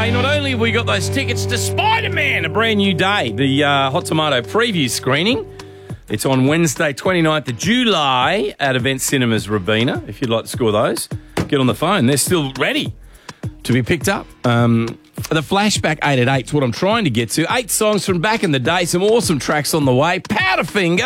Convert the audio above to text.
way, not only have we got those tickets to Spider-Man, A Brand New Day, the Hot Tomato preview screening. It's on Wednesday, 29th of July at Event Cinemas Robina. If you'd like to score those, get on the phone. They're still ready to be picked up. The flashback 8 at 8 is what I'm trying to get to. 8 songs from back in the day, some awesome tracks on the way. Powderfinger.